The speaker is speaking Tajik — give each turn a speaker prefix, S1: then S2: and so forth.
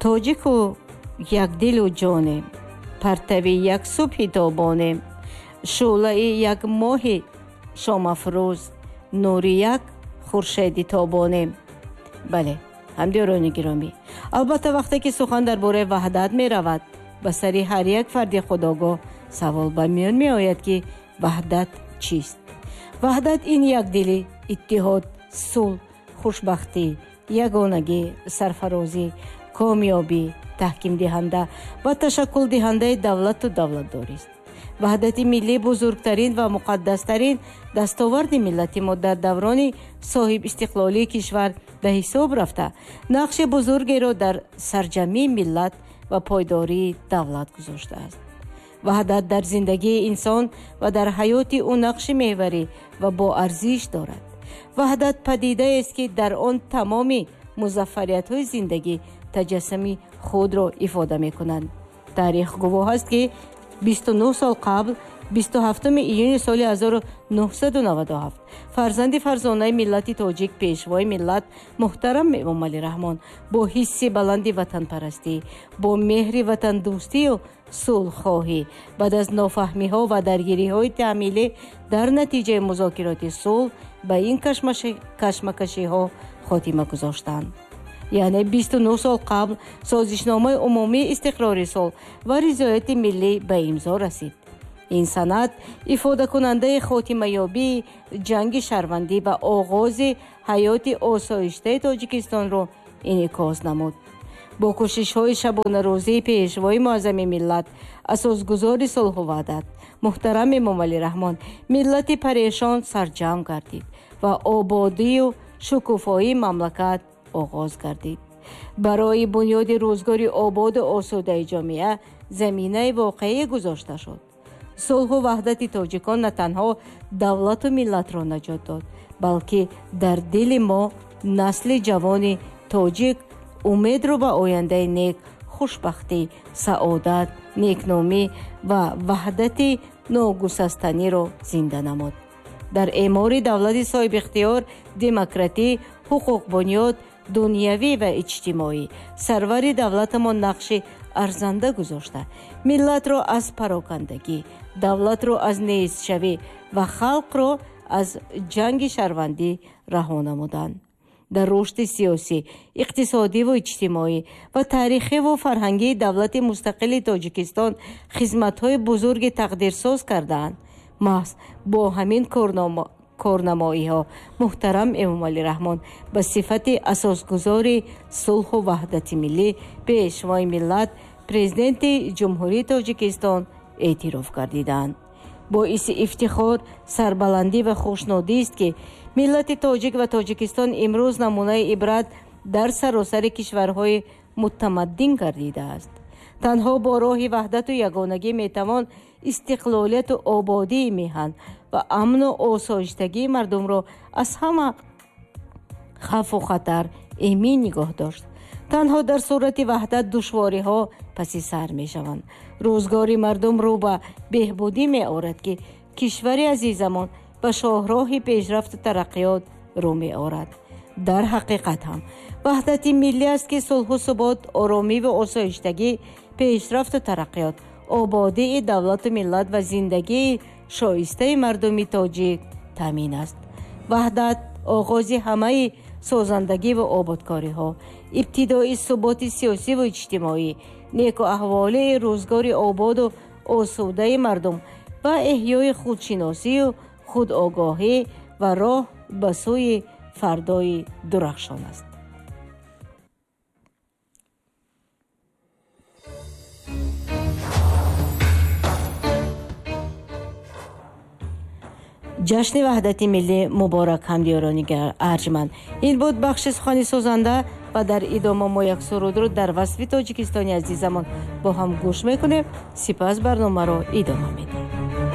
S1: тоҷику якдилу ҷонем, партави як субҳи тобонем, шӯълаи як моҳи шомафрӯз, нури як хуршеди тобонем. бале ҳамдиёрони гиромӣ, албатта вақте ки сухан дар бораи ваҳдат меравад, ба сари ҳар як фарди худогоҳ савол ба миён меояд ки ваҳдат чист. ваҳдат ин якдилӣ, иттиҳод, сулҳ, хушбахтӣ, ягонагӣ, сарфарозӣ, комёбӣ, таҳкимдиҳанда ва ташаккулдиҳандаи давлату давлатдорист. ваҳдати миллӣ бузургтарин ва муқаддастарин дастоварди миллати мо дар даврони соҳибистиқлолии кишвар ба ҳисоб рафта, нақши бузургеро дар сарҷамии миллат ва пойдории давлат гузоштааст. ваҳдат дар зиндагии инсон ва дар ҳаёти ӯ нақши меҳварӣ ва боарзиш дорад. ваҳдат падидаест ки дар он тамоми музаффариятҳои зиндагӣ таҷассуми худро ифода мекунанд. таърих гувоҳ аст ки 29 сол қабл 27 июни соли 1997 фарзанди фарзонаи миллати тоҷик, пешвои миллат муҳтарам Эмомалӣ Раҳмон бо ҳисси баланди ватанпарастӣ, бо меҳри ватандӯстию сулҳхоҳӣ, баъд аз нофаҳмиҳо ва даргириҳои таъмилӣ дар натиҷаи музокироти сулҳ ба ин кашмакашиҳо хотима гузоштанд. яъне 29 сол қабл созишномаи умумии истиқрори сулҳ ва ризояти миллӣ ба имзо расид. ин санад ифодакунандаи хотимаёбии ҷанги шаҳрвандӣ ва оғози ҳаёти осоиштаи Тоҷикистонро инъикос намуд. бо кӯшишҳои шабонарӯзии пешвои муаззами миллат, асосгузори сулҳу ваҳдат, муҳтарам Эмомалӣ Раҳмон, миллати парешон сарҷамъ гардид ва ободию шукуфоии мамлакат оғоз гардид. барои бунёди рӯзгори ободу осудаи ҷомеа заминаи воқеӣ гузошта шуд. сулҳу ваҳдати тоҷикон на танҳо давлату миллатро наҷот дод, балки дар дили мо насли ҷавони тоҷик умедро ба ояндаи нек, хушбахтӣ, саодат, некномӣ ва ваҳдати ногусастаниро зинда намуд. дар эъмори давлати соҳибихтиёр, демократӣ, ҳуқуқбунёд, дунявӣ ва иҷтимоӣ сарвари давлатамон нақши арзанда гузошта, миллатро аз парокандагӣ, давлатро аз нестшавӣ ва халқро аз ҷанги шаҳрвандӣ раҳо намуданд. дар рушди сиёсӣ, иқтисодиву иҷтимоӣ ва таърихиву фарҳангии давлати мустақили Тоҷикистон хизматҳои бузурги тақдирсоз кардаанд. маҳз бо ҳамин корнамоиҳо муҳтарам Эмомалӣ Раҳмон ба сифати асосгузори сулҳу ваҳдати миллӣ, пешвои миллат, президенти ҷумҳурии Тоҷикистон эътироф гардиданд. боиси ифтихор, сарбаландӣ ва хушнудист ки миллати тоҷик ва Тоҷикистон имрӯз намунаи ибрат дар саросари кишварҳои мутамаддин гардидааст. танҳо бо роҳи ваҳдату ягонагӣ метавон истиқлолияту ободии меҳан ва амну осоиштагии мардумро аз ҳама хавфу хатар эмин нигоҳ дошт. танҳо дар сурати ваҳдат душвориҳо паси сар мешаванд. рӯзгори мардум рӯ ба беҳбудӣ меорад ки кишвари азизамон ба шоҳроҳи пешрафту тараққиёт рӯ меорад. дар ҳақиқат ҳам ваҳдати миллӣ аст ки сулҳу субот, оромиву осоиштагӣ, пешрафту тараққиёт, ободии давлату миллат ва зиндагии шоистаи мардуми тоҷик таъмин аст. ваҳдат оғози ҳамаи созандагиву ободкориҳо, ибтидои суботи сиёсиву иҷтимоӣ, некуаҳволии рӯзгори ободу осудаи мардум ва эҳёи худшиносию худогоҳӣ ва роҳ ба сӯи фардои дурахшон аст. ҷашни ваҳдати миллӣ муборак ҳамдиёрони арҷманд. ин буд бахши сухани созанда ва дар идома мо як сурудро дар васфи тоҷикистони азизамон бо ҳам гӯш мекунем. сипас барномаро идома медиҳем.